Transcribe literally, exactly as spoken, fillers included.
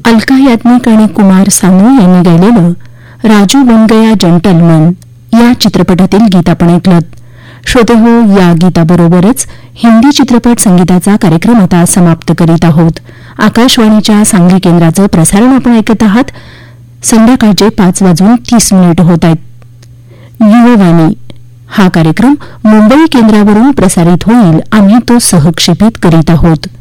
अलका याज्ञिक आणि कुमार सानू यांनी गायलेलं राजू बन गया जंटलमन या चित्रपटातील गीत आपण ऐकलं. श्रोते हो, या गीताबरोबरच हिंदी चित्रपट संगीताचा कार्यक्रम आता समाप्त करीत आहोत. आकाशवाणीच्या सांगली केंद्राचं प्रसारण आपण ऐकत आहात. संध्याकाळचे पाच वाजून तीस मिनिट होत आहेत. युववाणी हा कार्यक्रम मुंबई केंद्रावरून प्रसारित होईल. आम्ही तो सहक्षेपित करीत आहोत.